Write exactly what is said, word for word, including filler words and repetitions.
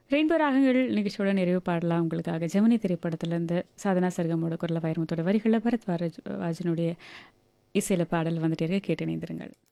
Rainbow ராகங்கள் நிகழ்ச்சியோட நிறைவு பாடலாம் உங்களுக்காக ஜெமினி திரைப்படத்திலேருந்து சாதனா சர்கமோட குரல வைரமுத்தோட வரிகளில் பரத் வாரஜ் வாஜனுடைய இசையில பாடல் வந்துட்டே இருக்க கேட்டு இணைந்திருங்கள்.